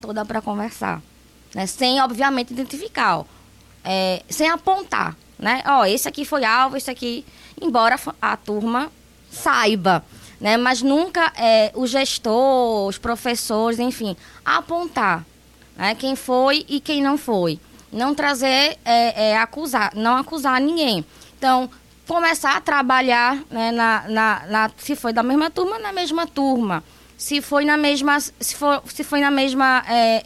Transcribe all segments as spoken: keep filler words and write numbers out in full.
toda para conversar, né? Sem, obviamente, identificar, ó, é, sem apontar, né? Ó, esse aqui foi alvo, esse aqui, embora a turma saiba, né? Mas nunca é, o gestor, os professores, enfim, apontar, né? Quem foi e quem não foi. Não trazer, é, é, acusar, não acusar ninguém. Então, começar a trabalhar, né, na, na, na, se foi da mesma turma, na mesma turma. Se foi na mesma, se for, se foi na mesma, é,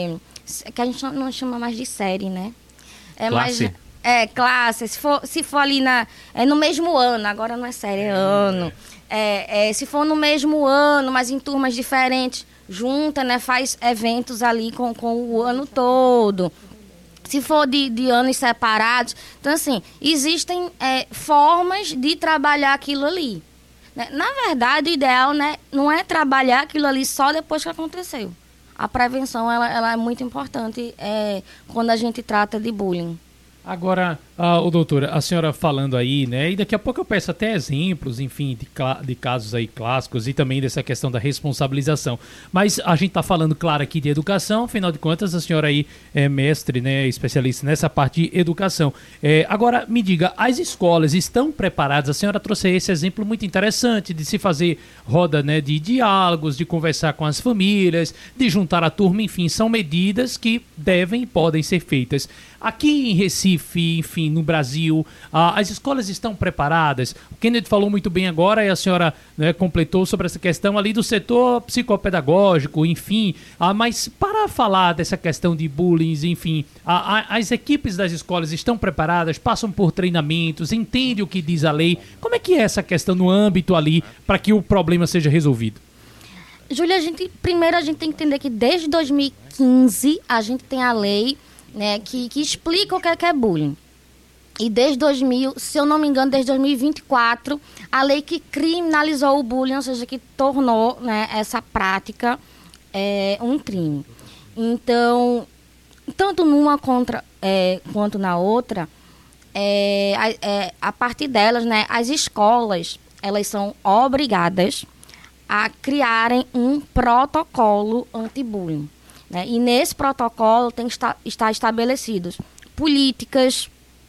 é, que a gente não, não chama mais de série, né? É classe. Mais, é, classe. Se for, se for ali na, é no mesmo ano, agora não é série, é ano. É, é, se for no mesmo ano, mas em turmas diferentes, junta, né, faz eventos ali com, com o ano todo. Se for de, de anos separados. Então, assim, existem é, formas de trabalhar aquilo ali. Né? Na verdade, o ideal, né, não é trabalhar aquilo ali só depois que aconteceu. A prevenção ela, ela é muito importante é, quando a gente trata de bullying. Agora, ah, ô, doutora, a senhora falando aí, né, e daqui a pouco eu peço até exemplos, enfim, de, de casos aí clássicos e também dessa questão da responsabilização. Mas a gente tá falando, claro, aqui de educação, afinal de contas, a senhora aí é mestre, né, especialista nessa parte de educação. É, agora, me diga, as escolas estão preparadas? A senhora trouxe esse exemplo muito interessante de se fazer roda, né, de diálogos, de conversar com as famílias, de juntar a turma, enfim, são medidas que devem e podem ser feitas. Aqui em Recife, enfim, no Brasil, ah, as escolas estão preparadas? O Kennedy falou muito bem agora e a senhora, né, completou sobre essa questão ali do setor psicopedagógico, enfim. Ah, mas para falar dessa questão de bullying, enfim, ah, ah, as equipes das escolas estão preparadas, passam por treinamentos, entendem o que diz a lei? Como é que é essa questão no âmbito ali para que o problema seja resolvido? Júlia, a gente, primeiro a gente tem que entender que desde dois mil e quinze a gente tem a lei, né, que, que explica o que é, que é bullying. E desde dois mil, se eu não me engano, desde dois mil e vinte e quatro, a lei que criminalizou o bullying, ou seja, que tornou, né, essa prática é, um crime. Então, tanto numa contra, é, quanto na outra, é, a, é, a partir delas, né, as escolas, elas são obrigadas a criarem um protocolo anti-bullying. Né? E nesse protocolo tem que estar, estar estabelecidos políticas,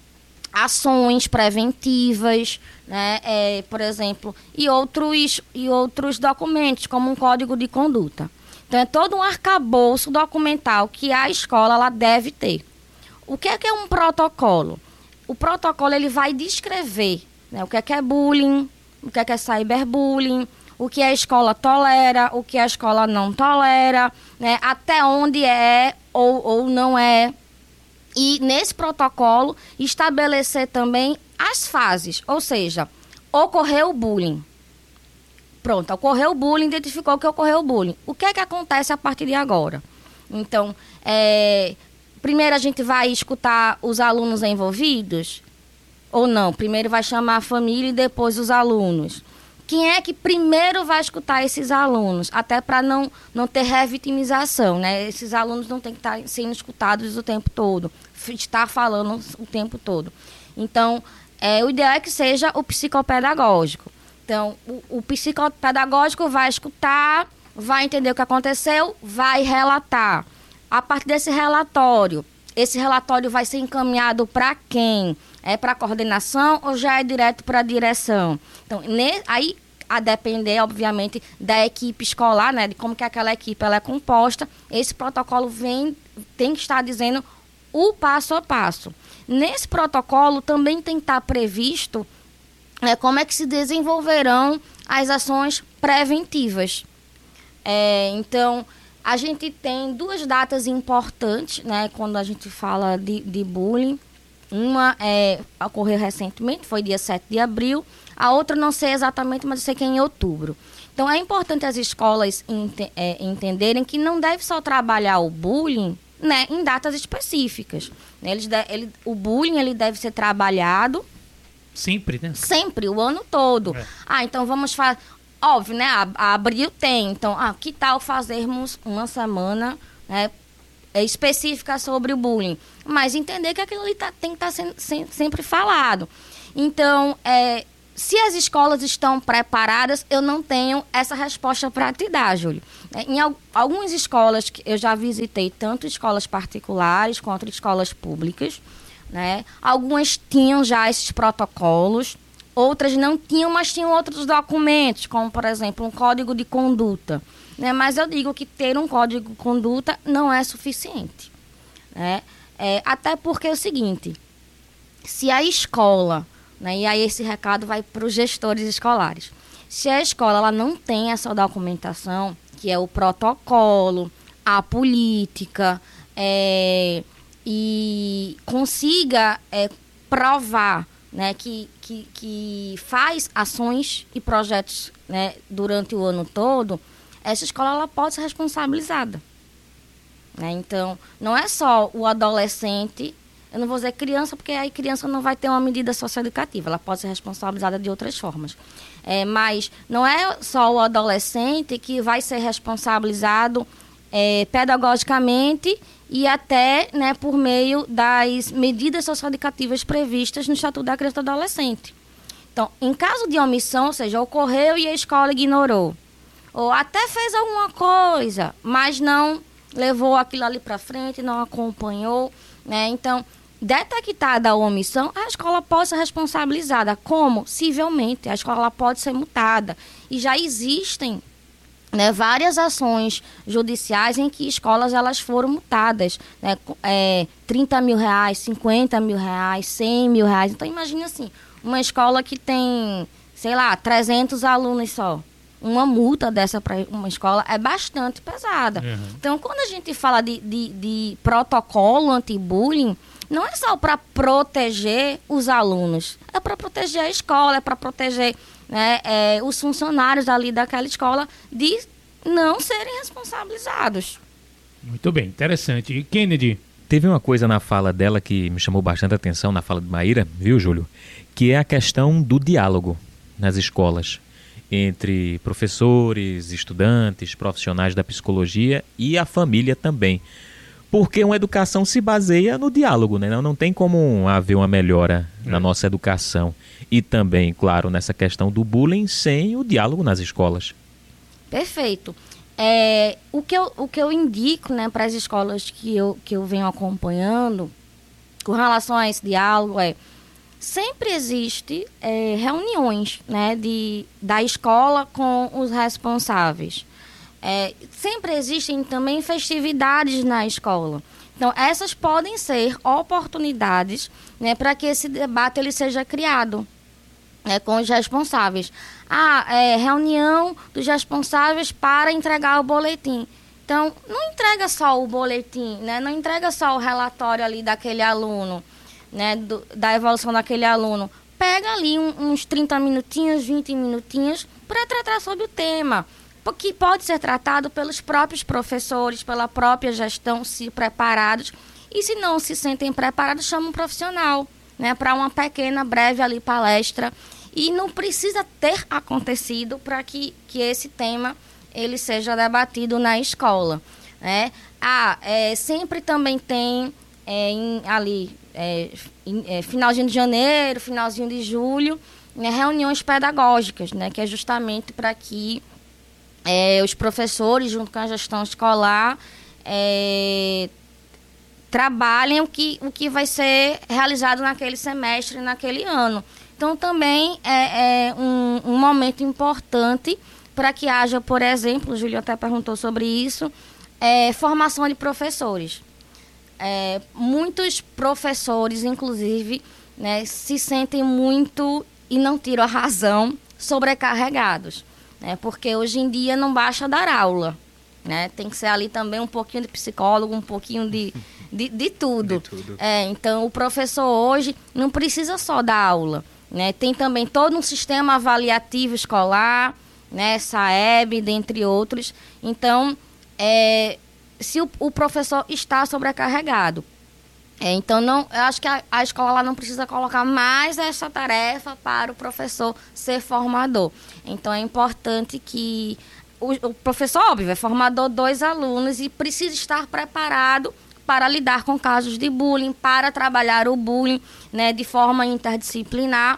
ações preventivas, né? É, por exemplo, e outros, e outros documentos, como um código de conduta. Então, é todo um arcabouço documental que a escola ela deve ter. O que é, que é um protocolo? O protocolo ele vai descrever, né, o que é, que é bullying, o que é, que é cyberbullying, o que a escola tolera, o que a escola não tolera, né? Até onde é ou, ou não é. E nesse protocolo estabelecer também as fases, ou seja, ocorreu o bullying. Pronto, ocorreu o bullying, identificou que ocorreu o bullying. O que é que acontece a partir de agora? Então, é, primeiro a gente vai escutar os alunos envolvidos ou não? Primeiro vai chamar a família e depois os alunos. Quem é que primeiro vai escutar esses alunos? Até para não, não ter revitimização, né? Esses alunos não têm que estar sendo escutados o tempo todo, estar falando o tempo todo. Então, é, o ideal é que seja o psicopedagógico. Então, o, o psicopedagógico vai escutar, vai entender o que aconteceu, vai relatar. A partir desse relatório, esse relatório vai ser encaminhado para quem? É para a coordenação ou já é direto para a direção? Então, ne, aí, a depender, obviamente, da equipe escolar, né, de como que aquela equipe ela é composta, esse protocolo vem, tem que estar dizendo o passo a passo. Nesse protocolo também tem que estar previsto, né, como é que se desenvolverão as ações preventivas. É, então, a gente tem duas datas importantes, né, quando a gente fala de, de bullying. Uma é, ocorreu recentemente, foi dia sete de abril. A outra não sei exatamente, mas eu sei que é em outubro. Então, é importante as escolas ente, é, entenderem que não deve só trabalhar o bullying, né, em datas específicas. Eles de, ele, o bullying ele deve ser trabalhado... Sempre, né? Sempre, o ano todo. É. Ah, então vamos fazer... Óbvio, né? A, a abril tem. Então, ah, que tal fazermos uma semana, né, específica sobre o bullying? Mas entender que aquilo ali tá, tem que estar tá sendo, sempre falado. Então, é, se as escolas estão preparadas, eu não tenho essa resposta para te dar, Júlio. Em algumas escolas que eu já visitei, tanto escolas particulares quanto escolas públicas, né? Algumas tinham já esses protocolos, outras não tinham, mas tinham outros documentos, como, por exemplo, um código de conduta. Né? Mas eu digo que ter um código de conduta não é suficiente. Né? É, até porque é o seguinte, se a escola... Né? E aí esse recado vai para os gestores escolares. Se a escola ela não tem essa documentação, que é o protocolo, a política, é, e consiga é, provar, né, que, que, que faz ações e projetos, né, durante o ano todo, essa escola ela pode ser responsabilizada. Né? Então, não é só o adolescente... Eu não vou dizer criança, porque aí criança não vai ter uma medida socioeducativa. Ela pode ser responsabilizada de outras formas. É, mas não é só o adolescente que vai ser responsabilizado é, pedagogicamente e até, né, por meio das medidas socioeducativas previstas no Estatuto da Criança e do Adolescente. Então, em caso de omissão, ou seja, ocorreu e a escola ignorou, ou até fez alguma coisa, mas não levou aquilo ali para frente, não acompanhou, né? Então, detectada a omissão, a escola pode ser responsabilizada. Como? Civilmente. A escola pode ser multada. E já existem, né, várias ações judiciais em que escolas elas foram multadas. Né, é, trinta mil reais, cinquenta mil reais, cem mil reais. Então, imagine assim, uma escola que tem, sei lá, trezentos alunos só. Uma multa dessa para uma escola é bastante pesada. Uhum. Então, quando a gente fala de, de, de protocolo anti-bullying, não é só para proteger os alunos, é para proteger a escola, é para proteger, né, é, os funcionários ali daquela escola de não serem responsabilizados. Muito bem, interessante. E Kennedy? Teve uma coisa na fala dela que me chamou bastante atenção, na fala de Maíra, viu, Júlio? Que é a questão do diálogo nas escolas, entre professores, estudantes, profissionais da psicologia e a família também. Porque uma educação se baseia no diálogo, né? Não, não tem como haver uma melhora é. na nossa educação. E também, claro, nessa questão do bullying sem o diálogo nas escolas. Perfeito. É, o, que eu, o que eu indico, né, para as escolas que eu, que eu venho acompanhando com relação a esse diálogo é sempre existe é, reuniões, né, de, da escola com os responsáveis. É, sempre existem também festividades na escola. Então, essas podem ser oportunidades, né, para que esse debate ele seja criado, né, com os responsáveis. Ah, é, reunião dos responsáveis para entregar o boletim. Então, não entrega só o boletim, né, não entrega só o relatório ali daquele aluno, né, do, da evolução daquele aluno. Pega ali um, uns trinta minutinhos, vinte minutinhos para tratar sobre o tema, que pode ser tratado pelos próprios professores, pela própria gestão, se preparados. E se não se sentem preparados, chama um profissional, né, para uma pequena, breve ali palestra. E não precisa ter acontecido para que, que esse tema ele seja debatido na escola. Né? Ah, é, sempre também tem é, em, ali, é, em, é, finalzinho de janeiro, finalzinho de julho, né, reuniões pedagógicas, né, que é justamente para que É, os professores, junto com a gestão escolar, é, trabalhem o que, o que vai ser realizado naquele semestre, naquele ano. Então, também é, é um, um momento importante para que haja, por exemplo, o Júlio até perguntou sobre isso, é, formação de professores. É, muitos professores, inclusive, né, se sentem muito, e não tiram a razão, sobrecarregados. É, porque hoje em dia não basta dar aula, né? Tem que ser ali também um pouquinho de psicólogo, um pouquinho de, de, de tudo. De tudo. É, então, o professor hoje não precisa só dar aula, né? Tem também todo um sistema avaliativo escolar, né? SAEB, dentre outros. Então, é, se o, o professor está sobrecarregado, É, então, não, eu acho que a, a escola ela não precisa colocar mais essa tarefa para o professor ser formador. Então, é importante que o, o professor, óbvio, é formador dois alunos e precisa estar preparado para lidar com casos de bullying, para trabalhar o bullying, né, de forma interdisciplinar.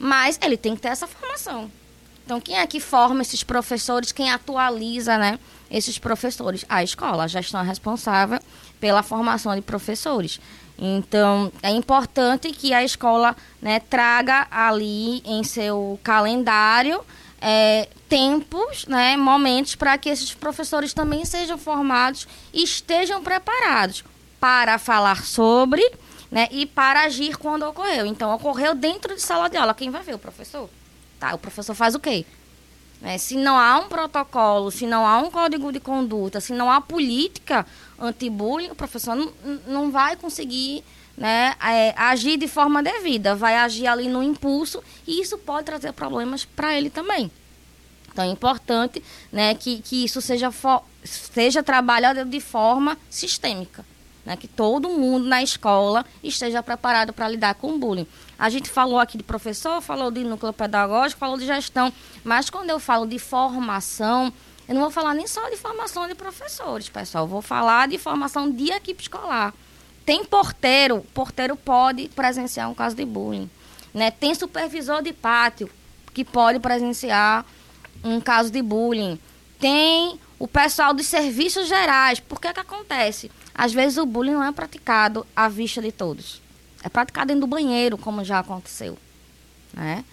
Mas ele tem que ter essa formação. Então, quem é que forma esses professores, quem atualiza, né, esses professores? A escola, a gestão é responsável pela formação de professores. Então, é importante que a escola, né, traga ali em seu calendário é, tempos, né, momentos para que esses professores também sejam formados e estejam preparados para falar sobre, né, e para agir quando ocorreu. Então, ocorreu dentro de sala de aula. Quem vai ver? O professor. Tá, o professor faz o quê? É, se não há um protocolo, se não há um código de conduta, se não há política anti-bullying, o professor não, não vai conseguir, né, é, agir de forma devida. Vai agir ali no impulso e isso pode trazer problemas para ele também. Então, é importante, né, que, que isso seja, fo- seja trabalhado de forma sistêmica. Né, que todo mundo na escola esteja preparado para lidar com o bullying. A gente falou aqui de professor, falou de núcleo pedagógico, falou de gestão, mas quando eu falo de formação, eu não vou falar nem só de formação de professores, pessoal, eu vou falar de formação de equipe escolar. Tem porteiro, o porteiro pode presenciar um caso de bullying. Né? Tem supervisor de pátio, que pode presenciar um caso de bullying. Tem o pessoal dos serviços gerais. Por que que acontece? Às vezes o bullying não é praticado à vista de todos. É praticado dentro do banheiro, como já aconteceu. Né?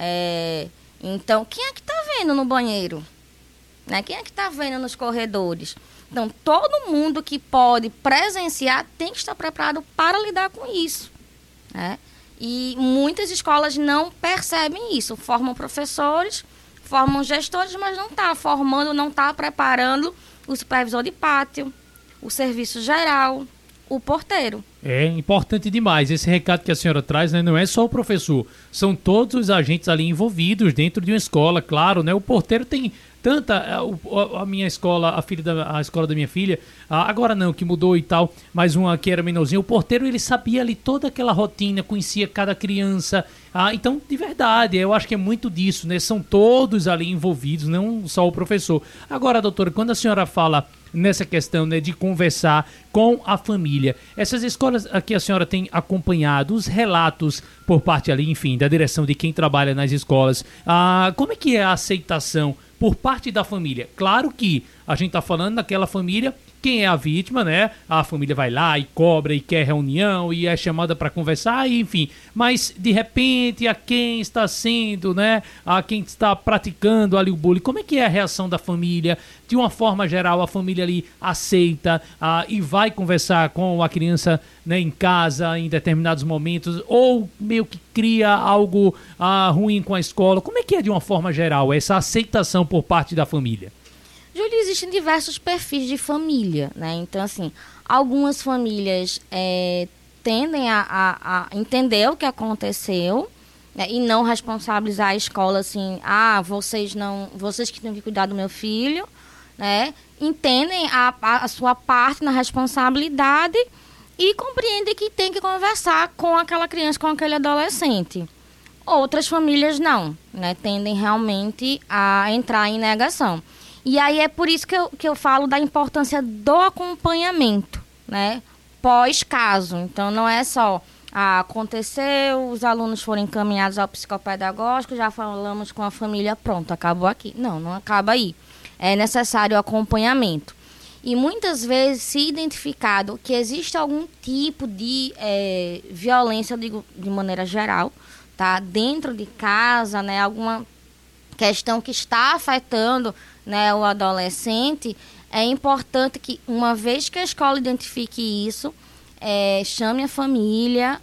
É, então, quem é que está vendo no banheiro? Né? Quem é que está vendo nos corredores? Então, todo mundo que pode presenciar tem que estar preparado para lidar com isso. Né? E muitas escolas não percebem isso. Formam professores, formam gestores, mas não está formando, não está preparando o supervisor de pátio, o serviço geral, o porteiro. É importante demais. Esse recado que a senhora traz, né, não é só o professor, são todos os agentes ali envolvidos dentro de uma escola, claro, né? O porteiro tem tanta... A, a minha escola, a, filha da, a escola da minha filha, a, agora não, que mudou e tal, mas uma que era menorzinha, o porteiro, ele sabia ali toda aquela rotina, conhecia cada criança. Ah, então, de verdade, eu acho que é muito disso, né? São todos ali envolvidos, não só o professor. Agora, doutora, quando a senhora fala nessa questão, né, de conversar com a família, essas escolas aqui a senhora tem acompanhado os relatos por parte ali, enfim, da direção de quem trabalha nas escolas, ah, como é que é a aceitação por parte da família? Claro que a gente está falando daquela família, quem é a vítima, né? A família vai lá e cobra e quer reunião e é chamada para conversar, enfim. Mas, de repente, a quem está sendo, né? A quem está praticando ali o bullying, como é que é a reação da família? De uma forma geral, a família ali aceita ah, e vai conversar com a criança, né, em casa, em determinados momentos, ou meio que cria algo ah, ruim com a escola. Como é que é, de uma forma geral, essa aceitação por parte da família? Júlio, existem diversos perfis de família, né? Então, assim, algumas famílias é, tendem a, a, a entender o que aconteceu, né, e não responsabilizar a escola, assim, ah, vocês não, vocês que têm que cuidar do meu filho, né? Entendem a, a, a sua parte na responsabilidade e compreendem que tem que conversar com aquela criança, com aquele adolescente. Outras famílias não, né? Tendem realmente a entrar em negação. E aí é por isso que eu, que eu falo da importância do acompanhamento, né? Pós-caso. Então, não é só ah, aconteceu, os alunos foram encaminhados ao psicopedagógico, já falamos com a família, pronto, acabou aqui. Não, não acaba aí. É necessário acompanhamento. E muitas vezes, se identificado que existe algum tipo de é, violência, eu digo de maneira geral, tá? Dentro de casa, né? Alguma questão que está afetando, né, o adolescente, é importante que, uma vez que a escola identifique isso, é, chame a família,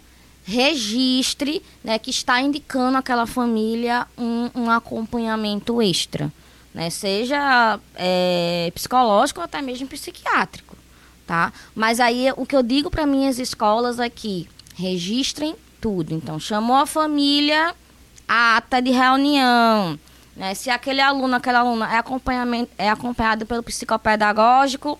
registre, né, que está indicando àquela família um, um acompanhamento extra, né, seja é, psicológico ou até mesmo psiquiátrico, tá? Mas aí o que eu digo para minhas escolas aqui, registrem tudo. Então, chamou a família, a ata de reunião, né? Se aquele aluno, aquela aluna é, acompanhamento, é acompanhado pelo psicopedagógico,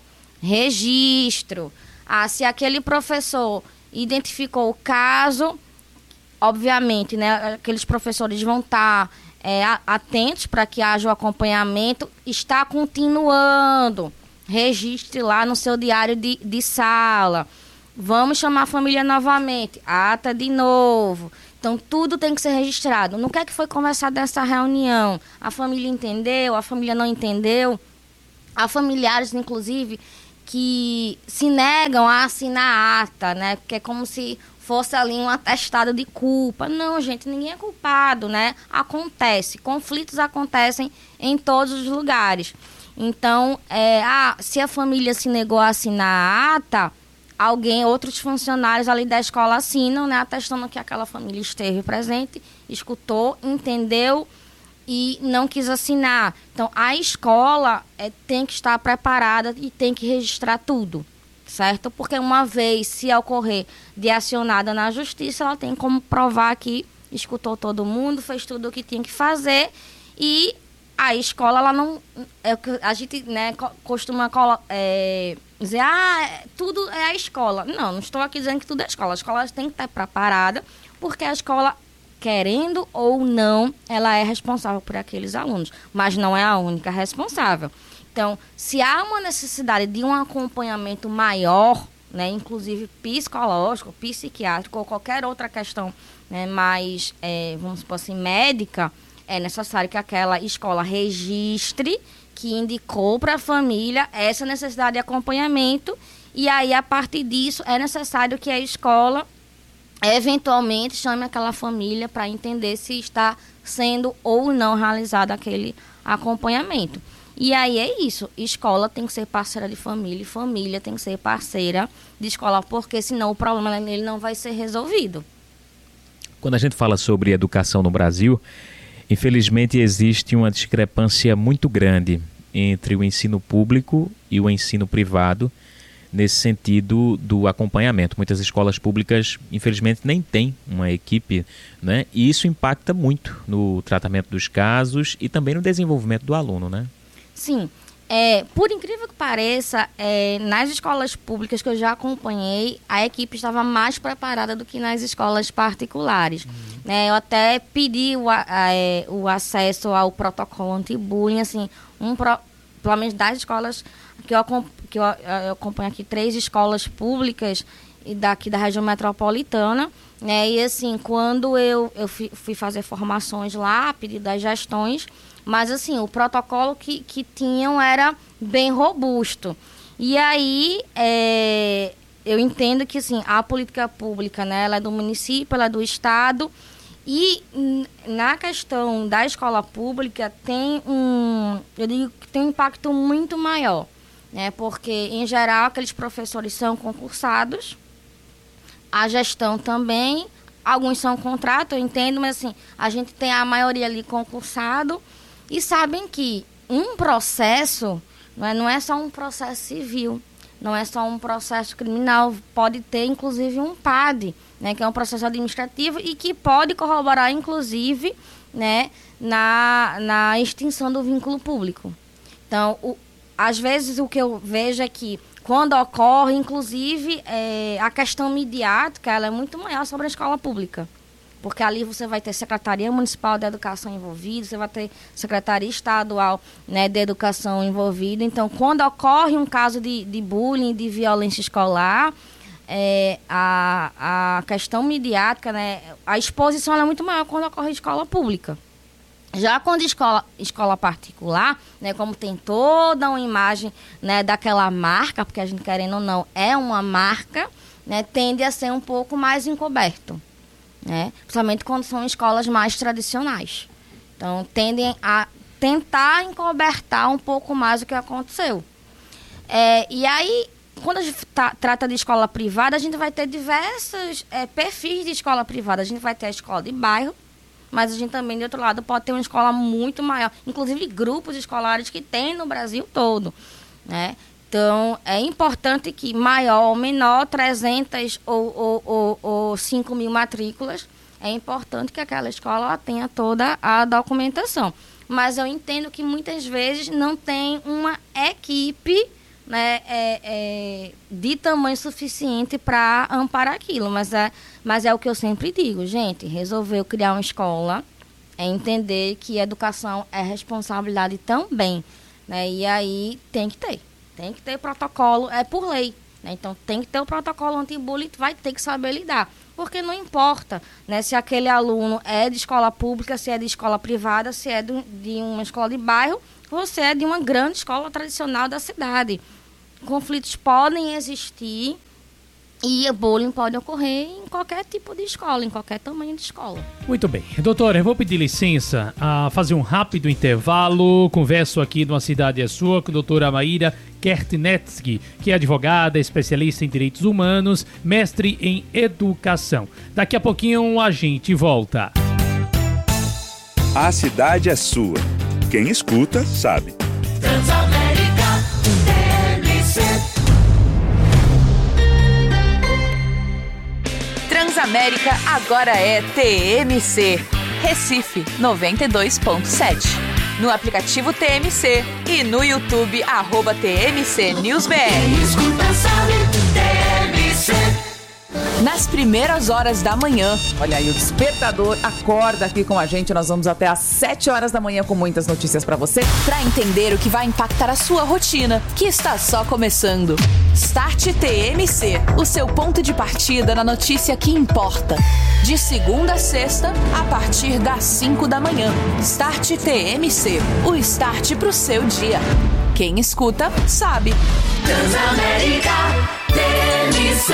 registro. Ah, se aquele professor identificou o caso, obviamente, né, aqueles professores vão estar é, atentos para que haja o acompanhamento. Está continuando. Registre lá no seu diário de, de sala. Vamos chamar a família novamente. Ata de novo. Então, Então, tudo tem que ser registrado. No que é que foi conversado nessa reunião? A família entendeu? A família não entendeu? Há familiares, inclusive, que se negam a assinar a ata, né? Porque é como se fosse ali um atestado de culpa. Não, gente, ninguém é culpado, né? Acontece. Conflitos acontecem em todos os lugares. Então, é, ah, se a família se negou a assinar a ata, alguém, outros funcionários ali da escola assinam, né, atestando que aquela família esteve presente, escutou, entendeu e não quis assinar. Então, a escola é, tem que estar preparada e tem que registrar tudo, certo? Porque uma vez, se ocorrer de acionada na justiça, ela tem como provar que escutou todo mundo, fez tudo o que tinha que fazer e a escola, ela não... É, a gente, né, costuma é, dizer, ah, tudo é a escola. Não, não estou aqui dizendo que tudo é a escola. A escola tem que estar preparada, porque a escola, querendo ou não, ela é responsável por aqueles alunos. Mas não é a única responsável. Então, se há uma necessidade de um acompanhamento maior, né, inclusive psicológico, psiquiátrico ou qualquer outra questão, né, mais, é, vamos supor assim, médica, é necessário que aquela escola registre que indicou para a família essa necessidade de acompanhamento e aí, a partir disso, é necessário que a escola eventualmente chame aquela família para entender se está sendo ou não realizado aquele acompanhamento. E aí é isso, escola tem que ser parceira de família e família tem que ser parceira de escola, porque senão o problema ele não vai ser resolvido. Quando a gente fala sobre educação no Brasil, infelizmente, existe uma discrepância muito grande entre o ensino público e o ensino privado nesse sentido do acompanhamento. Muitas escolas públicas, infelizmente, nem têm uma equipe, né? E isso impacta muito no tratamento dos casos e também no desenvolvimento do aluno, né? Sim. É, por incrível que pareça, é, nas escolas públicas que eu já acompanhei, a equipe estava mais preparada do que nas escolas particulares. Uhum. É, eu até pedi o, a, a, o acesso ao protocolo anti-bullying, assim, um pro, pelo menos das escolas que eu, que eu, eu acompanho aqui, três escolas públicas daqui da região metropolitana, né, e assim, quando eu, eu fui, fui fazer formações lá, a pedido das gestões, mas, assim, o protocolo que, que tinham era bem robusto. E aí, é, eu entendo que, assim, a política pública, né, ela é do município, ela é do estado. E na questão da escola pública, tem um, eu digo que tem um impacto muito maior, né? Porque, em geral, aqueles professores são concursados, a gestão também, alguns são contrato, eu entendo, mas, assim, a gente tem a maioria ali concursado. E sabem que um processo não é, não é só um processo civil, não é só um processo criminal, pode ter inclusive um P A D, né, que é um processo administrativo e que pode corroborar inclusive, né, na, na extinção do vínculo público. Então, o, às vezes o que eu vejo é que quando ocorre, inclusive, é, a questão midiática ela é muito maior sobre a escola pública. Porque ali você vai ter Secretaria Municipal de Educação envolvida, você vai ter Secretaria Estadual, né, de Educação envolvida. Então, quando ocorre um caso de, de bullying, de violência escolar, é, a, a questão midiática, né, a exposição ela é muito maior quando ocorre em escola pública. Já quando escola, escola particular, né, como tem toda uma imagem, né, daquela marca, porque a gente, querendo ou não, é uma marca, né, tende a ser um pouco mais encoberto. Né? Principalmente quando são escolas mais tradicionais. Então, tendem a tentar encobertar um pouco mais o que aconteceu. É, e aí, quando a gente tá, trata de escola privada, a gente vai ter diversos é, perfis de escola privada. A gente vai ter a escola de bairro, mas a gente também, de outro lado, pode ter uma escola muito maior. Inclusive, grupos escolares que tem no Brasil todo, né? Então, é importante que maior ou menor, trezentas ou, ou, ou, ou cinco mil matrículas, é importante que aquela escola tenha toda a documentação. Mas eu entendo que muitas vezes não tem uma equipe, né, é, é, de tamanho suficiente para amparar aquilo. Mas é, mas é o que eu sempre digo, gente, resolveu criar uma escola, é entender que educação é responsabilidade também, né? E aí tem que ter. Tem que ter protocolo, é por lei, né? Então, tem que ter o protocolo anti-bullying, vai ter que saber lidar. Porque não importa, né, se aquele aluno é de escola pública, se é de escola privada, se é do, de uma escola de bairro, ou se é de uma grande escola tradicional da cidade. Conflitos podem existir e o bullying pode ocorrer em qualquer tipo de escola, em qualquer tamanho de escola. Muito bem. Doutora, eu vou pedir licença a fazer um rápido intervalo. Converso aqui numa Cidade é Sua com a doutora Maíra Kertnetsky, que é advogada, especialista em direitos humanos, mestre em educação. Daqui a pouquinho a gente volta. A Cidade é Sua. Quem escuta, sabe. Transamérica T M C. Transamérica agora é T M C. Recife noventa e dois ponto sete. No aplicativo T M C e no YouTube, arroba T M C News B R. Quem escuta sabe, T M C. Nas primeiras horas da manhã. Olha aí, o despertador acorda aqui com a gente. Nós vamos até às sete horas da manhã com muitas notícias pra você. Para entender o que vai impactar a sua rotina, que está só começando. Start T M C, o seu ponto de partida na notícia que importa. De segunda a sexta, a partir das cinco da manhã. Start T M C, o start pro seu dia. Quem escuta, sabe. Transamérica T M C.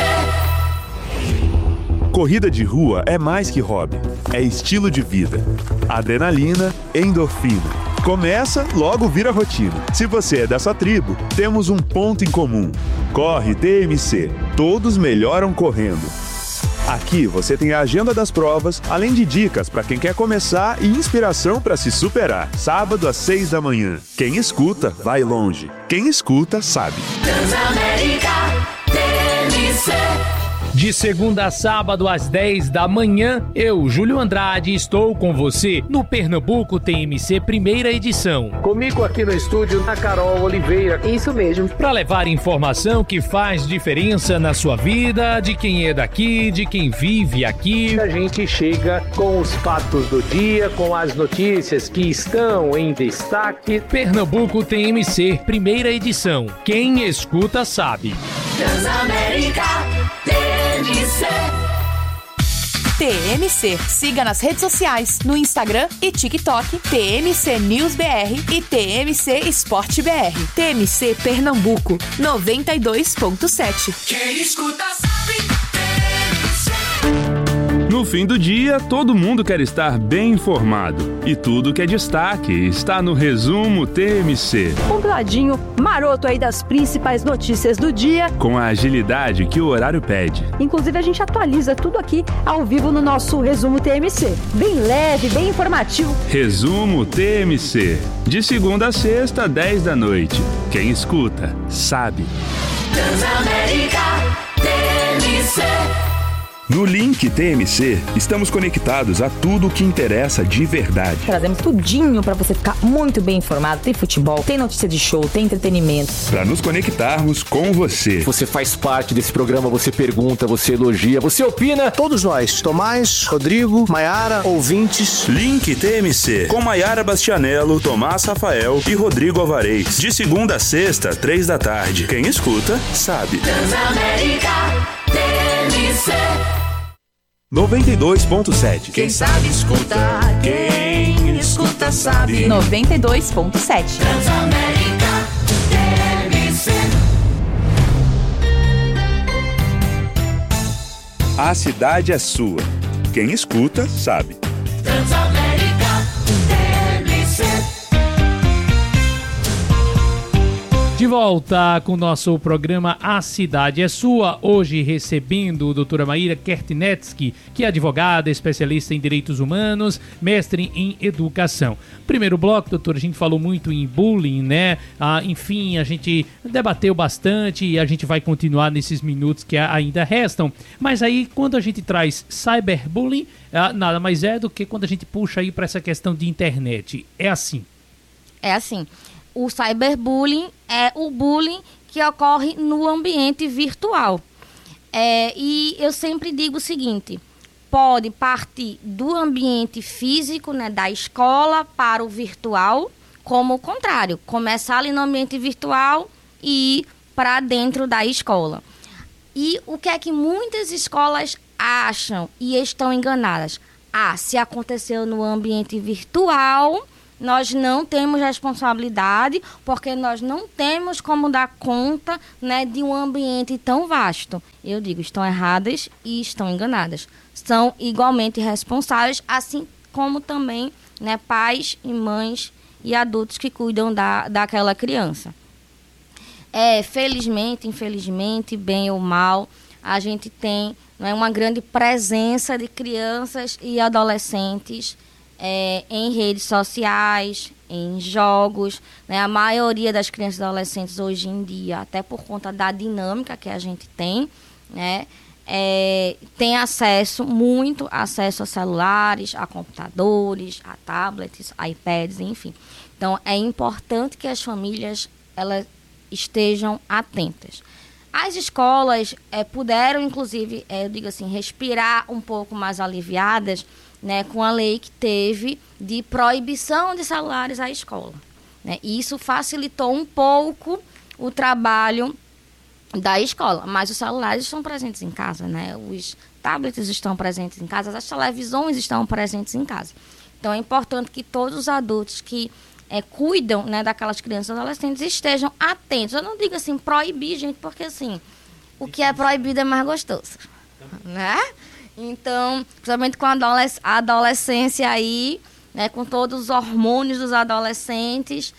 Corrida de rua é mais que hobby, é estilo de vida. Adrenalina, endorfina. Começa, logo vira rotina. Se você é dessa tribo, temos um ponto em comum. Corre T M C. Todos melhoram correndo. Aqui você tem a agenda das provas, além de dicas para quem quer começar e inspiração para se superar. Sábado às seis da manhã. Quem escuta, vai longe. Quem escuta, sabe. Transamérica T M C. De segunda a sábado às dez da manhã, eu, Júlio Andrade, estou com você no Pernambuco T M C primeira edição. Comigo aqui no estúdio, a Carol Oliveira. Isso mesmo. Para levar informação que faz diferença na sua vida, de quem é daqui, de quem vive aqui. A gente chega com os fatos do dia, com as notícias que estão em destaque. Pernambuco T M C primeira edição. Quem escuta sabe. Transamérica T M C. T M C. Siga nas redes sociais, no Instagram e TikTok, T M C News B R e T M C Esporte B R. T M C Pernambuco, noventa e dois ponto sete. Quem escuta sabe, T M C. No fim do dia, todo mundo quer estar bem informado. E tudo que é destaque está no Resumo T M C. Compladinho, maroto aí das principais notícias do dia. Com a agilidade que o horário pede. Inclusive, a gente atualiza tudo aqui ao vivo no nosso Resumo T M C. Bem leve, bem informativo. Resumo T M C. De segunda a sexta, dez da noite. Quem escuta, sabe. Transamérica T M C. No Link T M C, estamos conectados a tudo o que interessa de verdade. Trazemos tudinho para você ficar muito bem informado. Tem futebol, tem notícia de show, tem entretenimento. Para nos conectarmos com você. Você faz parte desse programa, você pergunta, você elogia, você opina. Todos nós, Tomás, Rodrigo, Maiara, ouvintes. Link T M C, com Maiara Bastianello, Tomás Rafael e Rodrigo Alvarez. De segunda a sexta, três da tarde. Quem escuta, sabe. Transamérica T M C. noventa e dois ponto sete. Quem sabe escuta, quem escuta sabe. noventa e dois ponto sete. Transamérica T M C. A cidade é sua. Quem escuta, sabe. Transamérica T M C. De volta com o nosso programa A Cidade é Sua, hoje recebendo a doutora Maíra Kertnetsky, que é advogada, especialista em direitos humanos, mestre em educação. Primeiro bloco, doutora, a gente falou muito em bullying, né? Ah, enfim, a gente debateu bastante e a gente vai continuar nesses minutos que ainda restam. Mas aí, quando a gente traz cyberbullying, ah, nada mais é do que quando a gente puxa aí para essa questão de internet. É assim. É assim. O cyberbullying é o bullying que ocorre no ambiente virtual. É, e eu sempre digo o seguinte, pode partir do ambiente físico, né, da escola para o virtual, como o contrário, começar ali no ambiente virtual e ir para dentro da escola. E o que é que muitas escolas acham e estão enganadas? Ah, se aconteceu no ambiente virtual, nós não temos responsabilidade, porque nós não temos como dar conta, né, de um ambiente tão vasto. Eu digo, estão erradas e estão enganadas. São igualmente responsáveis, assim como também, né, pais e mães e adultos que cuidam da, daquela criança. É, felizmente, infelizmente, bem ou mal, a gente tem, né, uma grande presença de crianças e adolescentes é, em redes sociais, em jogos, né? A maioria das crianças e adolescentes hoje em dia, até por conta da dinâmica que a gente tem, né, é, tem acesso, muito acesso a celulares, a computadores, a tablets, iPads, enfim. Então, é importante que as famílias elas estejam atentas. As escolas é, puderam, inclusive, é, eu digo assim, respirar um pouco mais aliviadas, né, com a lei que teve de proibição de celulares à escola, né? E isso facilitou um pouco o trabalho da escola, mas os celulares estão presentes em casa, né? Os tablets estão presentes em casa, as televisões estão presentes em casa. Então, é importante que todos os adultos que é, cuidam, né, daquelas crianças e adolescentes estejam atentos. Eu não digo assim, proibir, gente, porque assim, o que é proibido é mais gostoso, né? Então, principalmente com a adolesc- a adolescência aí, né, com todos os hormônios dos adolescentes,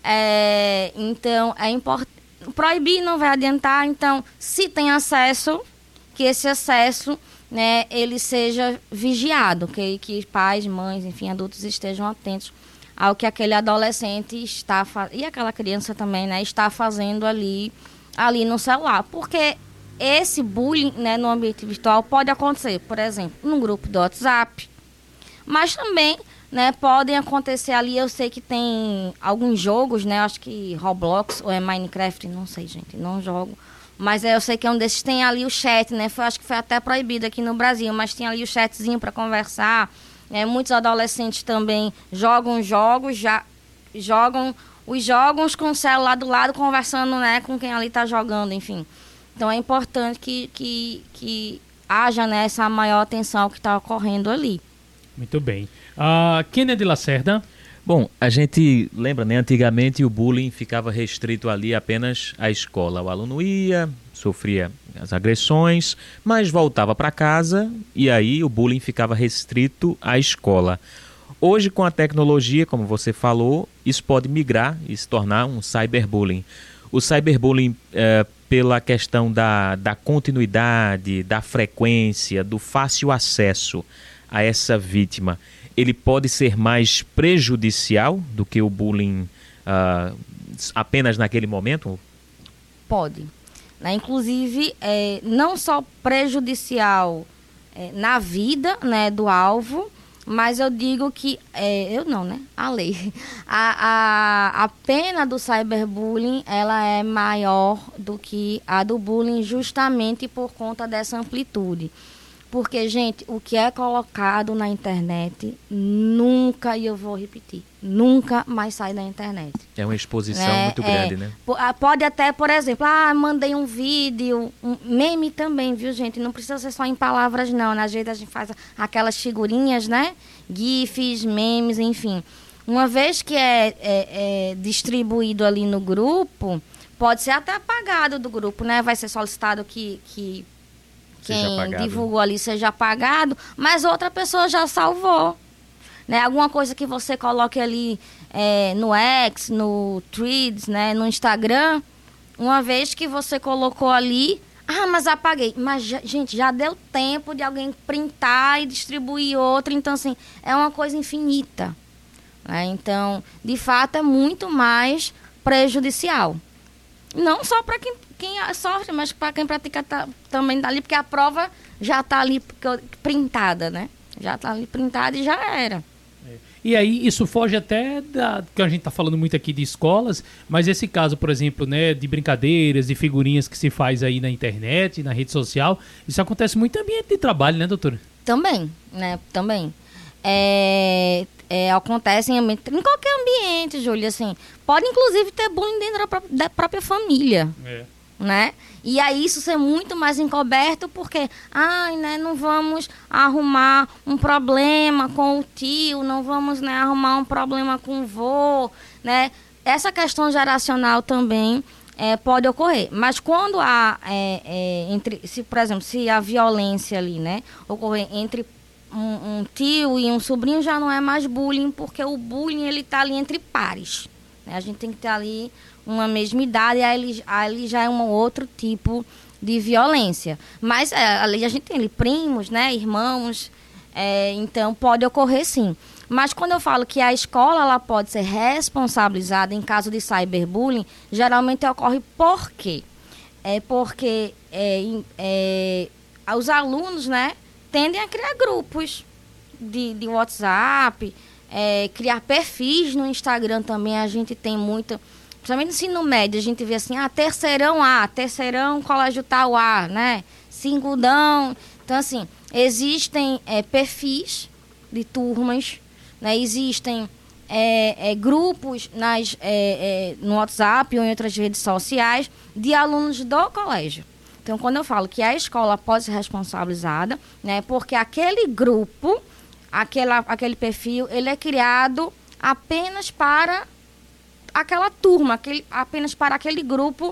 é, então é importante. Proibir não vai adiantar, então, se tem acesso, que esse acesso, né, ele seja vigiado, que, que pais, mães, enfim, adultos estejam atentos ao que aquele adolescente está fazendo, e aquela criança também, né, está fazendo ali, ali no celular, porque esse bullying, né, no ambiente virtual pode acontecer, por exemplo, num grupo do WhatsApp, mas também, né, podem acontecer ali. Eu sei que tem alguns jogos, né, acho que Roblox ou é Minecraft, não sei, gente, não jogo, mas eu sei que é um desses, tem ali o chat, né, foi, acho que foi até proibido aqui no Brasil, mas tem ali o chatzinho para conversar, né, muitos adolescentes também jogam jogos, já jogam os jogos com o celular do lado, conversando, né, com quem ali está jogando, enfim. Então, é importante que, que, que haja, né, essa maior atenção ao que está ocorrendo ali. Muito bem. Uh, Kennedy Lacerda. Bom, a gente lembra, né, antigamente o bullying ficava restrito ali apenas à escola. O aluno ia, sofria as agressões, mas voltava para casa e aí o bullying ficava restrito à escola. Hoje, com a tecnologia, como você falou, isso pode migrar e se tornar um cyberbullying. O cyberbullying, é, pela questão da, da continuidade, da frequência, do fácil acesso a essa vítima, ele pode ser mais prejudicial do que o bullying uh, apenas naquele momento? Pode. Né? Inclusive, é, não só prejudicial é, na vida, né, do alvo, mas eu digo que, é, eu não, né? A lei. A, a, a pena do cyberbullying, ela é maior do que a do bullying justamente por conta dessa amplitude. Porque, gente, o que é colocado na internet, nunca, e eu vou repetir, nunca mais sai da internet. É uma exposição é, muito é, grande, né? Pode até, por exemplo, ah, mandei um vídeo, um meme também, viu, gente? Não precisa ser só em palavras, não. Na jeito a gente faz aquelas figurinhas, né? GIFs, memes, enfim. Uma vez que é, é, é distribuído ali no grupo, pode ser até apagado do grupo, né? Vai ser solicitado que... que quem divulgou ali seja apagado, mas outra pessoa já salvou, né? Alguma coisa que você coloque ali é, no X, no Threads, né? No Instagram, uma vez que você colocou ali, ah, mas apaguei. Mas, já, gente, já deu tempo de alguém printar e distribuir outra, então, assim, é uma coisa infinita, né? Então, de fato, é muito mais prejudicial. Não só para quem, quem sofre, mas para quem pratica tá, também tá ali, porque a prova já está ali printada, né? Já está ali printada e já era. É. E aí isso foge até da que a gente está falando muito aqui de escolas, mas esse caso, por exemplo, né, de brincadeiras, de figurinhas que se faz aí na internet, na rede social, isso acontece muito no ambiente de trabalho, né, doutora? Também, né? Também. É, é, acontece em, em qualquer ambiente, Júlia, assim. Pode, inclusive, ter bullying dentro da, pró- da própria família. É. né? E aí isso ser muito mais encoberto porque, ai, né, não vamos arrumar um problema com o tio, não vamos, né, arrumar um problema com o vô, né? Essa questão geracional também é, pode ocorrer. Mas quando há, é, é, entre, se, por exemplo, se a violência ali, né, ocorrer entre um, um tio e um sobrinho, já não é mais bullying, porque o bullying ele está ali entre pares. Né? A gente tem que ter ali uma mesma idade, aí ele, aí ele já é um outro tipo de violência. Mas é, ali a gente tem ali primos, né, irmãos, é, então pode ocorrer sim. Mas quando eu falo que a escola ela pode ser responsabilizada em caso de cyberbullying, geralmente ocorre por quê? É porque é, é, os alunos, né, tendem a criar grupos de, de WhatsApp, é, criar perfis no Instagram também, a gente tem muita... Principalmente no ensino médio, a gente vê assim, ah, terceirão A, terceirão colégio tal A, né? Cingudão. Então, assim, existem é, perfis de turmas, né? Existem é, é, grupos nas, é, é, no WhatsApp ou em outras redes sociais de alunos do colégio. Então, quando eu falo que a escola pode ser responsabilizada, né? Porque aquele grupo, aquela, aquele perfil, ele é criado apenas para... aquela turma, aquele, apenas para aquele grupo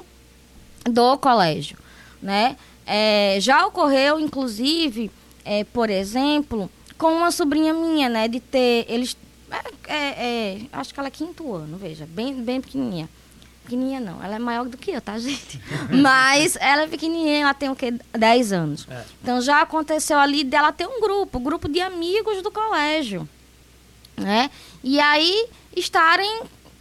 do colégio, né? É, já ocorreu, inclusive, é, por exemplo, com uma sobrinha minha, né? De ter, eles, é, é, acho que ela é quinto ano, veja, bem, bem pequenininha. Pequenininha não, ela é maior do que eu, tá, gente? Mas ela é pequenininha, ela tem o quê? dez anos. É. Então, já aconteceu ali dela ter um grupo, um grupo de amigos do colégio, né? E aí, estarem...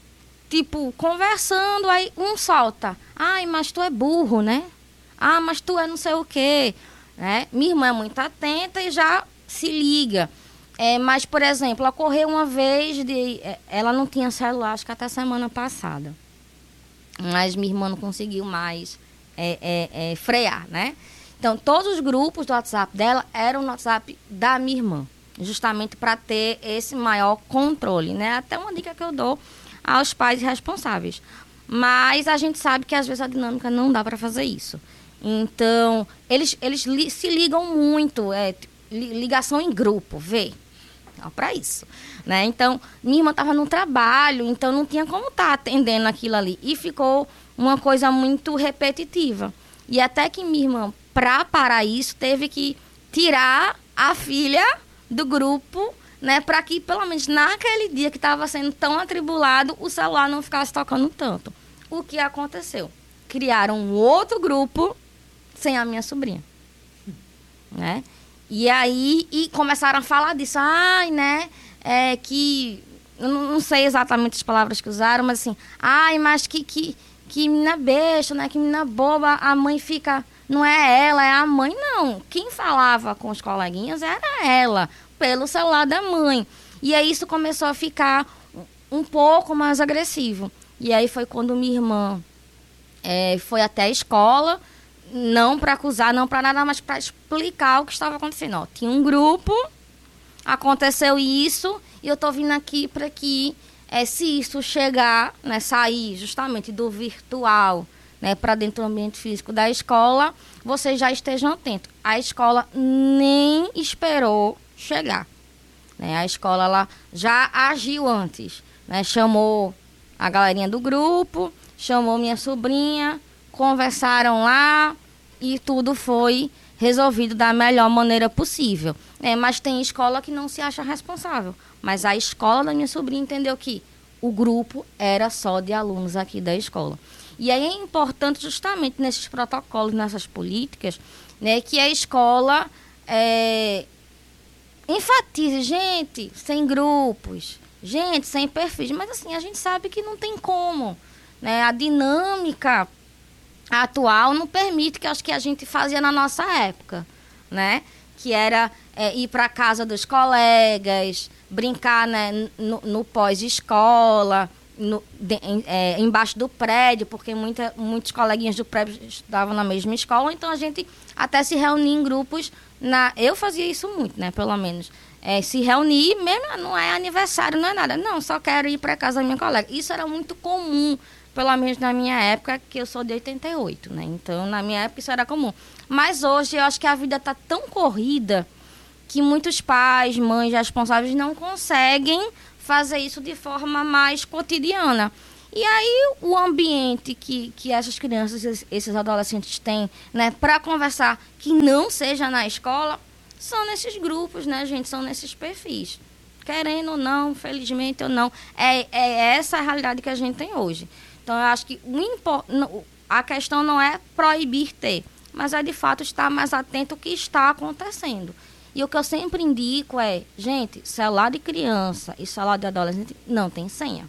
tipo, conversando, aí um solta. Ai, mas tu é burro, né? Ah, mas tu é não sei o quê. Né? Minha irmã é muito atenta e já se liga. É, mas, por exemplo, ocorreu uma vez de... Ela não tinha celular, acho que até semana passada. Mas minha irmã não conseguiu mais é, é, é, frear, né? Então, todos os grupos do WhatsApp dela eram no WhatsApp da minha irmã. Justamente para ter esse maior controle, né? Até uma dica que eu dou aos pais responsáveis. Mas a gente sabe que às vezes a dinâmica não dá para fazer isso. Então, eles, eles li, se ligam muito, é, ligação em grupo, vê? Para isso, né? Então, minha irmã estava no trabalho, então não tinha como estar tá atendendo aquilo ali. E ficou uma coisa muito repetitiva. E até que minha irmã, para parar isso, teve que tirar a filha do grupo, né, para que, pelo menos naquele dia que estava sendo tão atribulado, o celular não ficasse tocando tanto. O que aconteceu? Criaram um outro grupo sem a minha sobrinha. Né? E aí, e começaram a falar disso. Ai, né, é que... Eu não sei exatamente as palavras que usaram, mas assim... Ai, mas que, que, que menina besta, né, que menina boba, a mãe fica... Não é ela, é a mãe, não. Quem falava com os coleguinhas era ela, pelo celular da mãe. E aí isso começou a ficar um pouco mais agressivo. E aí foi quando minha irmã é, foi até a escola, não para acusar, não para nada, mas para explicar o que estava acontecendo. Ó, tinha um grupo, aconteceu isso, e eu tô vindo aqui para que, é, se isso chegar, né, sair justamente do virtual, né, para dentro do ambiente físico da escola, vocês já estejam atentos. A escola nem esperou chegar. Né? A escola ela já agiu antes. Né? Chamou a galerinha do grupo, chamou minha sobrinha, conversaram lá e tudo foi resolvido da melhor maneira possível. É, mas tem escola que não se acha responsável. Mas a escola da minha sobrinha entendeu que o grupo era só de alunos aqui da escola. E aí é importante justamente nesses protocolos, nessas políticas, né, que a escola é, enfatize, gente, sem grupos, gente, sem perfis. Mas assim, a gente sabe que não tem como. Né? A dinâmica atual não permite, que acho que a gente fazia na nossa época, né? Que era é, ir para a casa dos colegas, brincar, né, no, no pós-escola, No, de, é, embaixo do prédio, porque muita, muitos coleguinhas do prédio estudavam na mesma escola, então a gente até se reunia em grupos, na, eu fazia isso muito, né, pelo menos, é, se reunir, mesmo não é aniversário, não é nada, não, só quero ir para casa da minha colega. Isso era muito comum pelo menos na minha época, que eu sou de oitenta e oito, né? Então, na minha época, isso era comum. Mas hoje, eu acho que a vida está tão corrida que muitos pais, mães responsáveis não conseguem fazer isso de forma mais cotidiana. E aí, o ambiente que, que essas crianças, esses adolescentes têm, né, para conversar, que não seja na escola, são nesses grupos, né, gente? São nesses perfis. Querendo ou não, felizmente ou não, é, é essa a realidade que a gente tem hoje. Então, eu acho que o impor, a questão não é proibir ter, mas é, de fato, estar mais atento ao que está acontecendo. E o que eu sempre indico é, gente, celular de criança e celular de adolescente não tem senha.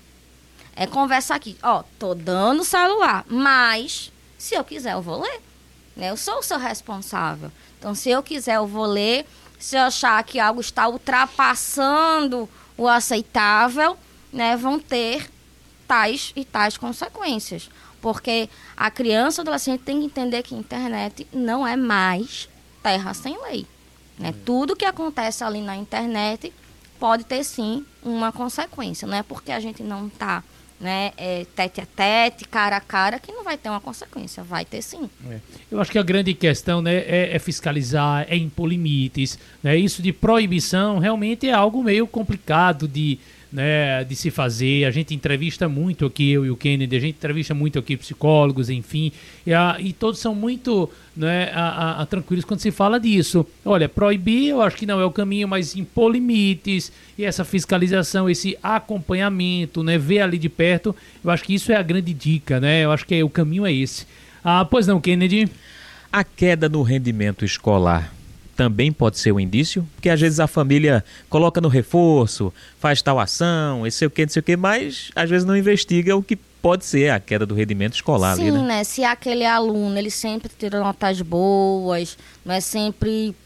É conversa aqui, ó, tô dando celular, mas se eu quiser eu vou ler, né? Eu sou o seu responsável. Então, se eu quiser eu vou ler, se eu achar que algo está ultrapassando o aceitável, né, vão ter tais e tais consequências. Porque a criança e o adolescente tem que entender que a internet não é mais terra sem lei. Né? Tudo que acontece ali na internet pode ter, sim, uma consequência. Não é porque a gente não está, né, é, tete a tete, cara a cara, que não vai ter uma consequência. Vai ter, sim. É. Eu acho que a grande questão, né, é, é fiscalizar, é impor limites. Né? Isso de proibição realmente é algo meio complicado de, né, de se fazer. A gente entrevista muito aqui, eu e o Kennedy, a gente entrevista muito aqui psicólogos, enfim, e, a, e todos são muito, né, a, a, a tranquilos quando se fala disso. Olha, proibir eu acho que não é o caminho, mas impor limites e essa fiscalização, esse acompanhamento, né, ver ali de perto, eu acho que isso é a grande dica, né? Eu acho que é, o caminho é esse. Ah, pois não, Kennedy? A queda no rendimento escolar também pode ser um indício, porque às vezes a família coloca no reforço, faz tal ação, esse sei o que, não sei o que, mas às vezes não investiga o que pode ser a queda do rendimento escolar. Sim, ali, né? né? Se aquele aluno, ele sempre tirou notas boas, né? sempre,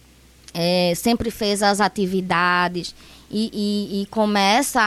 é, sempre fez as atividades e, e, e começa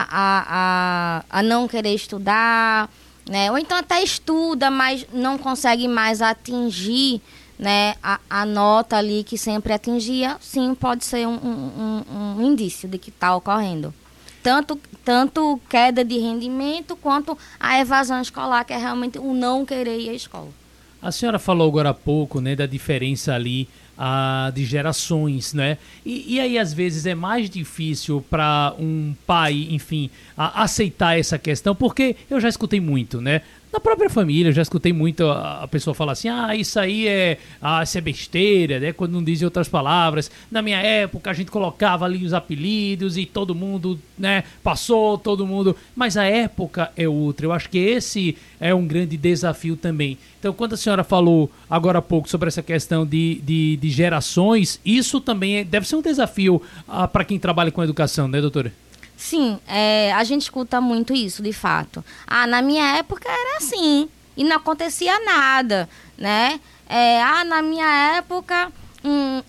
a, a, a não querer estudar, né? Ou então até estuda, mas não consegue mais atingir, né, a, a nota ali que sempre atingia, sim, pode ser um, um, um, um indício de que está ocorrendo. Tanto, tanto queda de rendimento, quanto a evasão escolar, que é realmente o não querer ir à escola. A senhora falou agora há pouco, né, da diferença ali ah, de gerações, né? E, e aí, às vezes, é mais difícil para um pai, enfim, a, aceitar essa questão, porque eu já escutei muito, né? Na própria família, eu já escutei muito a, a pessoa falar assim, ah, isso aí é, ah, isso é besteira, né? Quando não dizem outras palavras. Na minha época, a gente colocava ali os apelidos e todo mundo, né, passou, todo mundo... Mas a época é outra. Eu acho que esse é um grande desafio também. Então, quando a senhora falou agora há pouco sobre essa questão de, de, de gerações, isso também é, deve ser um desafio ah, para quem trabalha com educação, né, doutora? Sim, é, a gente escuta muito isso, de fato. Ah, na minha época era assim, e não acontecia nada, né? É, ah, na minha época, um,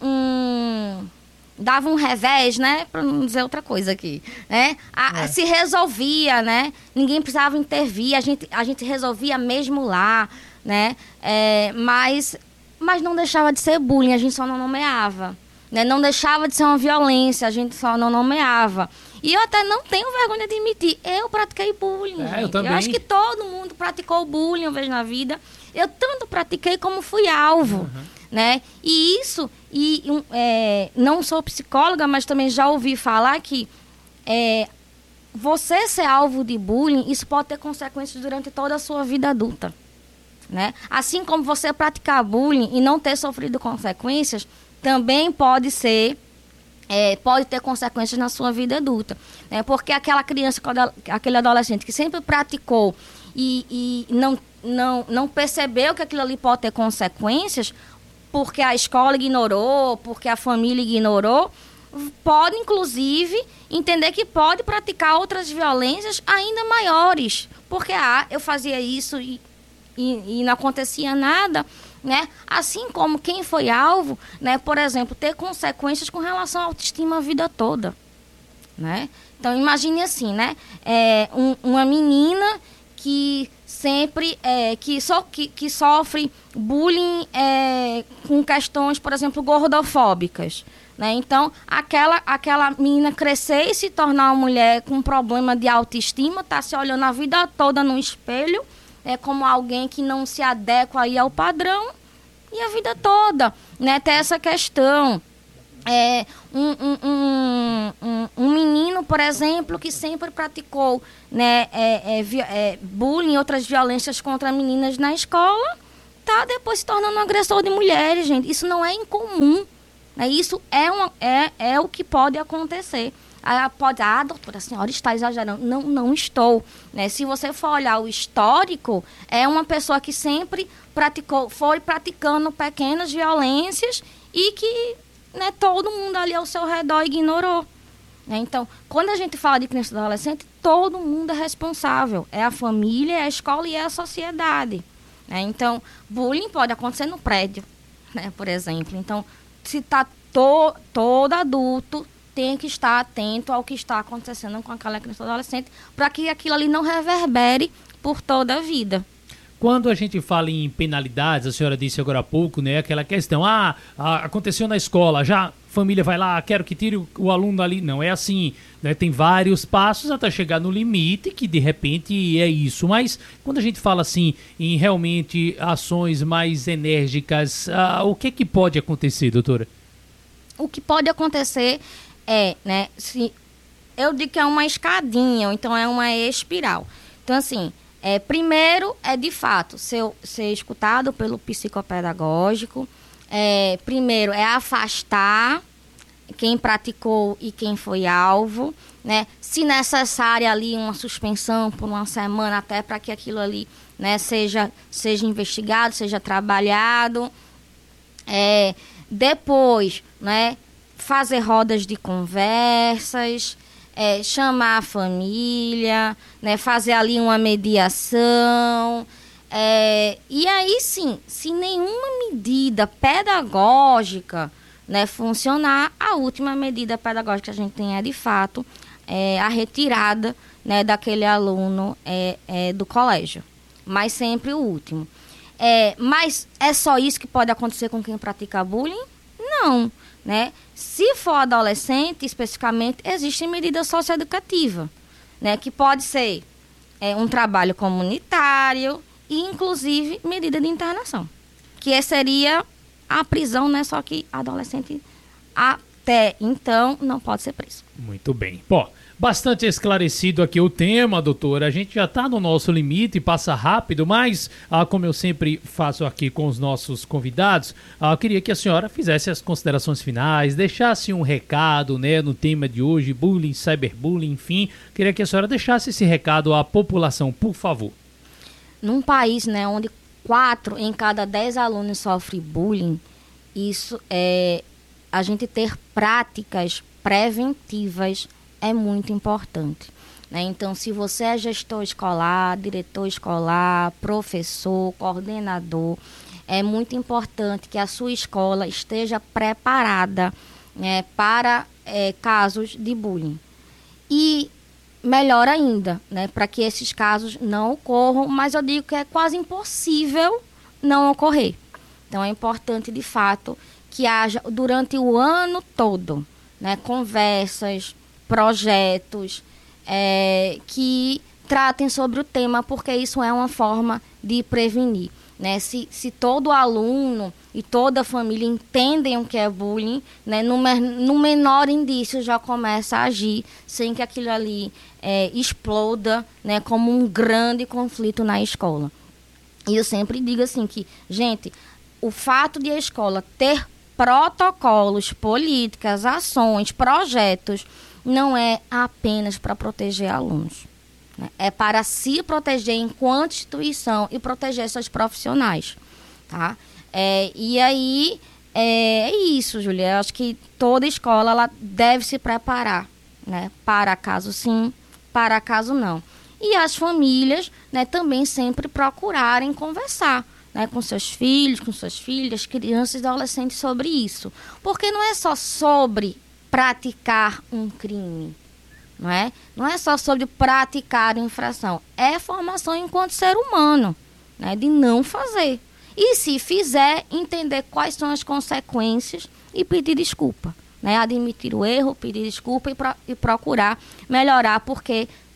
um, dava um revés, né? Para não dizer outra coisa aqui, né? A, é. Se resolvia, né? Ninguém precisava intervir, a gente, a gente resolvia mesmo lá, né? É, mas, mas não deixava de ser bullying, a gente só não nomeava. Né? Não deixava de ser uma violência, a gente só não nomeava. E eu até não tenho vergonha de admitir, eu pratiquei bullying, é, gente. Eu, também. Eu acho que todo mundo praticou bullying uma vez na vida. Eu tanto pratiquei como fui alvo, uhum. né? E isso, e, é, não sou psicóloga, mas também já ouvi falar que é, você ser alvo de bullying, isso pode ter consequências durante toda a sua vida adulta. Né? Assim como você praticar bullying e não ter sofrido consequências, também pode ser, é, pode ter consequências na sua vida adulta. Né? Porque aquela criança, aquele adolescente que sempre praticou e, e não, não, não percebeu que aquilo ali pode ter consequências, porque a escola ignorou, porque a família ignorou, pode, inclusive, entender que pode praticar outras violências ainda maiores. Porque, ah, eu fazia isso e, e, e não acontecia nada... Né? Assim como quem foi alvo, né, por exemplo, ter consequências com relação à autoestima a vida toda. Né? Então, imagine assim, né? É, um, uma menina que sempre, é, que, so, que, que sofre bullying é, com questões, por exemplo, gordofóbicas. Né? Então, aquela, aquela menina crescer e se tornar uma mulher com problema de autoestima, tá se olhando a vida toda no espelho, é, como alguém que não se adequa aí ao padrão e a vida toda, né? Tem essa questão. É, um, um, um, um, um menino, por exemplo, que sempre praticou, né, é, é, é, bullying e outras violências contra meninas na escola, tá depois se tornando um agressor de mulheres, gente. Isso não é incomum, né? Isso é, uma, é, é o que pode acontecer. Ah, pode, ah, doutora, a senhora está exagerando. Não, não estou, né? Se você for olhar o histórico, é uma pessoa que sempre praticou, foi praticando pequenas violências e que, né, todo mundo ali ao seu redor ignorou. Né? Então, quando a gente fala de criança e adolescente, todo mundo é responsável. É a família, é a escola e é a sociedade. Né? Então, bullying pode acontecer no prédio, né, por exemplo. Então, se está to, todo adulto tem que estar atento ao que está acontecendo com aquela criança e adolescente para que aquilo ali não reverbere por toda a vida. Quando a gente fala em penalidades, a senhora disse agora há pouco, né, aquela questão, ah, aconteceu na escola, já a família vai lá, quero que tire o, o aluno ali. Não é assim, né, tem vários passos até chegar no limite, que de repente é isso. Mas quando a gente fala assim, em realmente ações mais enérgicas, ah, o que é que pode acontecer, doutora? O que pode acontecer é, né, se, eu digo que é uma escadinha, ou então é uma espiral. Então, assim, É, primeiro, é de fato ser, ser escutado pelo psicopedagógico. É, primeiro, é afastar quem praticou e quem foi alvo, né? Se necessário ali uma suspensão por uma semana até para que aquilo ali, né, seja, seja investigado, seja trabalhado. É, depois, né, fazer rodas de conversas, É, chamar a família, né, fazer ali uma mediação. É, e aí sim, se nenhuma medida pedagógica, né, funcionar, a última medida pedagógica que a gente tem é, de fato, é, a retirada, né, daquele aluno é, é, do colégio. Mas sempre o último. É, mas é só isso que pode acontecer com quem pratica bullying? Não. Né? Se for adolescente, especificamente, existe medida socioeducativa, né? Que pode ser é, um trabalho comunitário e, inclusive, medida de internação. Que seria a prisão, né? Só que adolescente até então não pode ser preso. Muito bem. Pô, bastante esclarecido aqui o tema, doutora. A gente já está no nosso limite, passa rápido, mas, ah, como eu sempre faço aqui com os nossos convidados, ah, eu queria que a senhora fizesse as considerações finais, deixasse um recado, né, no tema de hoje, bullying, cyberbullying, enfim. Queria que a senhora deixasse esse recado à população, por favor. Num país, né, onde quatro em cada dez alunos sofrem bullying, isso é a gente ter práticas preventivas é muito importante, né? Então, se você é gestor escolar, diretor escolar, professor, coordenador, é muito importante que a sua escola esteja preparada, né, para é, casos de bullying. E, melhor ainda, né, para que esses casos não ocorram, mas eu digo que é quase impossível não ocorrer. Então, é importante, de fato, que haja, durante o ano todo, né, conversas, projetos é, que tratem sobre o tema, porque isso é uma forma de prevenir. Né? Se, se todo aluno e toda a família entendem o que é bullying, né, no, no menor indício já começa a agir sem que aquilo ali é, exploda, né, como um grande conflito na escola. E eu sempre digo assim que, gente, o fato de a escola ter protocolos, políticas, ações, projetos, não é apenas para proteger alunos, né? É para se proteger enquanto instituição e proteger seus profissionais, tá? É, e aí, é, é isso, Júlia. Eu acho que toda escola ela deve se preparar, né? Para caso sim, para caso não. E as famílias, né, também sempre procurarem conversar, né, com seus filhos, com suas filhas, crianças e adolescentes sobre isso. Porque não é só sobre praticar um crime, não é? Não é só sobre praticar infração. É formação enquanto ser humano, né, de não fazer. E se fizer, entender quais são as consequências e pedir desculpa. Né? Admitir o erro, pedir desculpa e, pro, e procurar melhorar, porque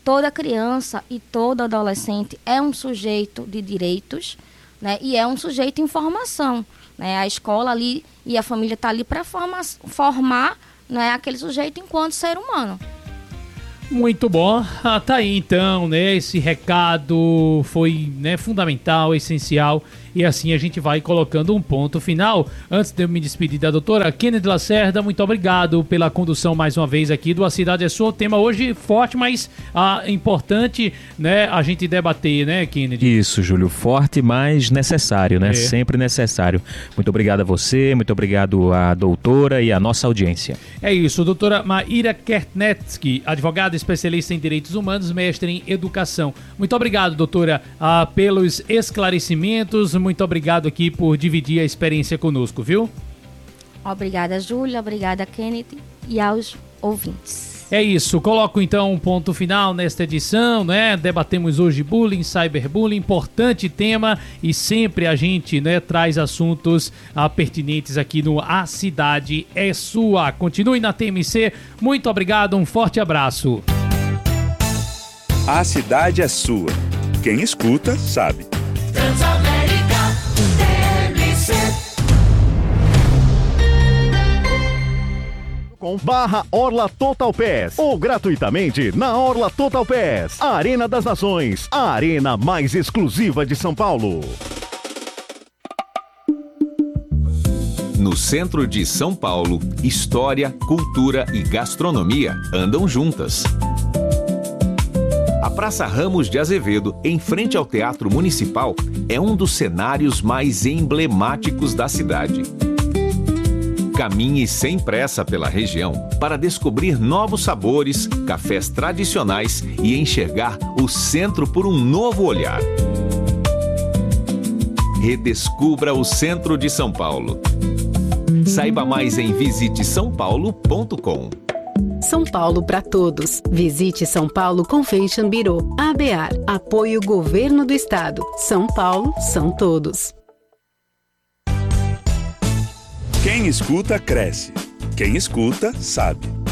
toda criança e todo adolescente é um sujeito de direitos, né, e é um sujeito em formação. Né, a escola ali e a família está ali para formar, formar né, aquele sujeito enquanto ser humano. Muito bom. Ah, tá aí então, né? Esse recado foi, né, fundamental, essencial. E assim a gente vai colocando um ponto final. Antes de eu me despedir da doutora Kennedy Lacerda, muito obrigado pela condução mais uma vez aqui do A Cidade é Sua. Tema hoje forte, mas ah, importante, né, a gente debater, né, Kennedy? Isso, Júlio. Forte, mas necessário, né? É. Sempre necessário. Muito obrigado a você, muito obrigado à doutora e à nossa audiência. É isso, doutora Maíra Kertnetsky, advogada especialista em direitos humanos, mestre em educação. Muito obrigado, doutora, ah, pelos esclarecimentos. Muito obrigado aqui por dividir a experiência conosco, viu? Obrigada, Júlia. Obrigada, Kennedy. E aos ouvintes. É isso. Coloco então um ponto final nesta edição, né? Debatemos hoje bullying, cyberbullying, importante tema e sempre a gente, né, traz assuntos ah, pertinentes aqui no A Cidade é Sua. Continue na T M C. Muito obrigado. Um forte abraço. A Cidade é Sua. Quem escuta, sabe. Transamérica T M C. Com barra Orla Total Pass ou gratuitamente na Orla Total Pass. A Arena das Nações, a arena mais exclusiva de São Paulo. No centro de São Paulo, história, cultura e gastronomia andam juntas. A Praça Ramos de Azevedo, em frente ao Teatro Municipal, é um dos cenários mais emblemáticos da cidade. Caminhe sem pressa pela região para descobrir novos sabores, cafés tradicionais e enxergar o centro por um novo olhar. Redescubra o centro de São Paulo. Saiba mais em visite são paulo ponto com. São Paulo para todos. Visite São Paulo Convention Bureau. A B A R. Apoio Governo do Estado. São Paulo são todos. Quem escuta, cresce. Quem escuta, sabe.